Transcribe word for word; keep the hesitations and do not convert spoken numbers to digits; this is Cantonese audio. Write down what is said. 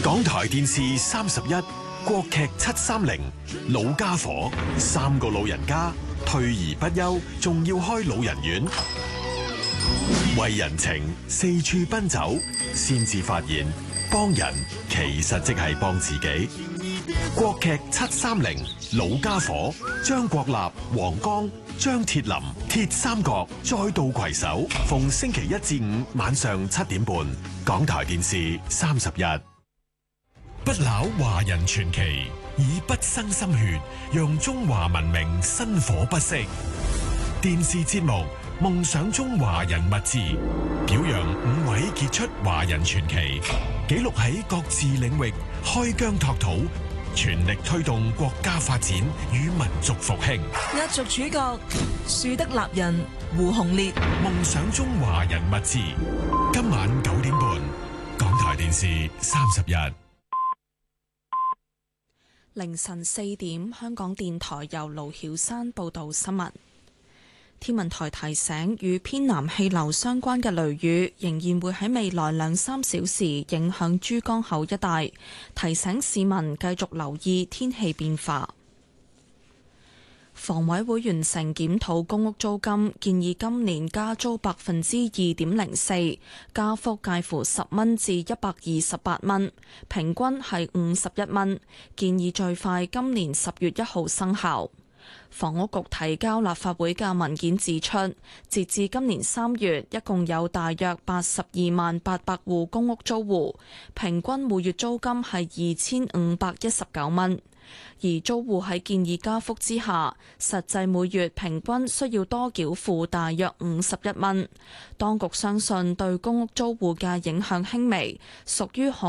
港台電視三十一，國劇七三零，老家伙，三個老人家退而不休，仲要開老人院，為人情四處奔走，先至發現幫人其實即係幫自己。國劇七三零，老家伙，張國立、黃剛、張鐵林，鐵三角再度攜手，逢星期一至五晚上七點半，港台電視三十一。不朽華人傳奇，以不生心血，讓中華文明薪火不息。電視節目《夢想中華人物誌》，表揚五位傑出華人傳奇，記錄喺各自領域開疆拓土，全力推動國家發展與民族復興。 壓軸主角樹德立人胡鴻烈，《 夢想中華人物誌》，今晚九點半，港台電視三十一。 凌晨四點，香港電台由盧曉山報道新聞。天文台提醒，與偏南氣流相關嘅雷雨仍然會喺未來兩三小時影響珠江口一帶，提醒市民繼續留意天氣變化。房委會完成檢討公屋租金，建議今年加租百分之二點零四，加幅介乎十蚊至一百二十八蚊，平均係五十一蚊。建議最快今年十月一號生效。房屋局提交立法會嘅文件指出，截至今年三月，一共有大約八十二萬八百戶公屋租戶，平均每月租金係二千五百一十九蚊。而租戶喺建議加幅之下，實際每月平均需要多繳付大約五十一蚊。當局相信對公屋租戶嘅影響輕微，屬於可